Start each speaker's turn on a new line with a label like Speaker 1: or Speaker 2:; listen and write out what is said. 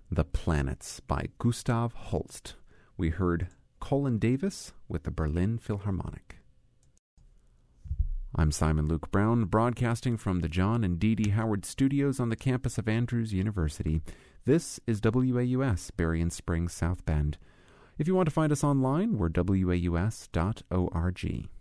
Speaker 1: The Planets by Gustav Holst. We heard Colin Davis with the Berlin Philharmonic. I'm Simon Luke Brown, broadcasting from the John and Dee Dee Howard Studios on the campus of Andrews University. This is WAUS, Berrien Springs, South Bend. If you want to find us online, we're waus.org.